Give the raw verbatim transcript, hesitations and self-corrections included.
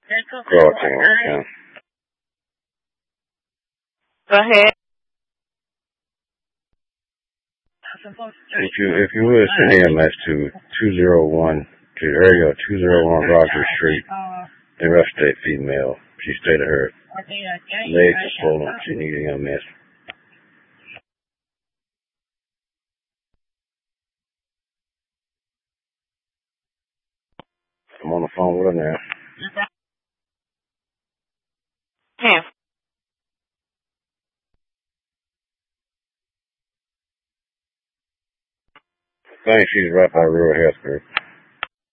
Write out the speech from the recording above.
Call team, yeah. Go ahead. If you if you would send an E M S to two zero one to the area two zero one Rogers Street, the rest state female. She stated her legs are swollen. She needs an E M S. I'm on the phone with her now. Yeah. I think she's right by Rural Health Group.